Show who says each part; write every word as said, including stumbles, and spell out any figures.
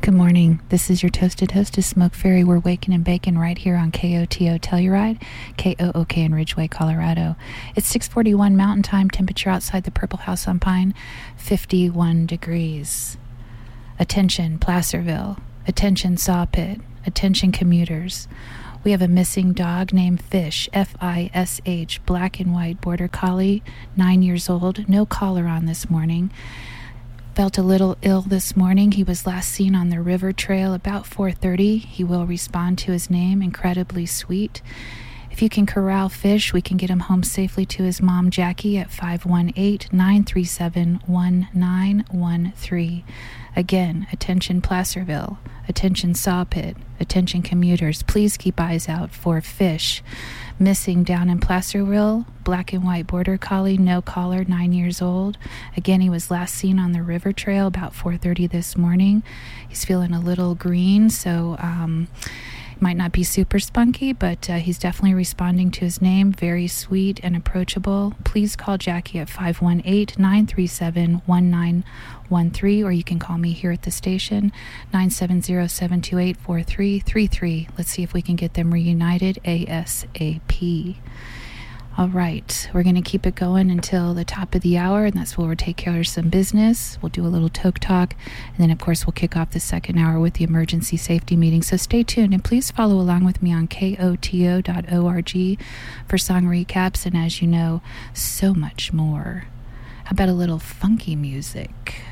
Speaker 1: Good morning. This is your toasted hostess, Smoke Fairy. We're waking and baking right here on K O T O Telluride, K O O K in Ridgeway, Colorado. It's six forty-one Mountain Time. Temperature outside the Purple House on Pine, fifty-one degrees. Attention, Placerville. Attention, Saw Pit. Attention, commuters. We have a missing dog named Fish, F I S H, black and white border collie, nine years old. No collar on this morning. Felt a little ill this morning. He was last seen on the river trail about four thirty. He will respond to his name, incredibly sweet. If you can corral Fish, we can get him home safely to his mom, Jackie, at five one eight, nine three seven, one nine one three. Again, attention Placerville, attention Saw Pit, attention commuters. Please keep eyes out for Fish. Missing down in Placerville, black and white border collie, no collar, nine years old. Again, he was last seen on the river trail about four thirty this morning. He's feeling a little green, so um, might not be super spunky, but uh, he's definitely responding to his name. Very sweet and approachable. Please call Jackie at five one eight, nine three seven, one nine one three, or you can call me here at the station, nine seven zero, seven two eight, four three three three. Let's see if we can get them reunited ASAP. All right, we're going to keep it going until the top of the hour, and that's where we'll take care of some business. We'll do a little toke talk, and then, of course, we'll kick off the second hour with the emergency safety meeting. So stay tuned, and please follow along with me on K O T O dot org for song recaps, and as you know, so much more. How about a little funky music?